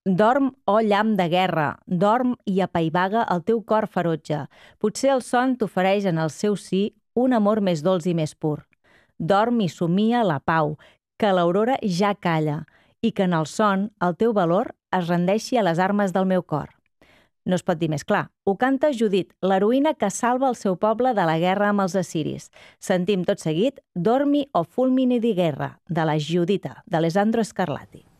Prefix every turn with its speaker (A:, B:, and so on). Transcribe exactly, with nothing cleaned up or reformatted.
A: Dorm, oh llamp de guerra, dorm i apaivaga el teu cor ferotge. Potser el son t'ofereix en el seu si un amor més dolç i més pur. Dorm i somia la pau, que l'aurora ja calla, i que en el son el teu valor es rendeixi a les armes del meu cor. No es pot dir més clar. Ho canta Judit, l'heroïna que salva el seu poble de la guerra amb els assiris. Sentim tot seguit Dormi o fulmini di guerra, de la Giudita, d'Alessandro Scarlatti.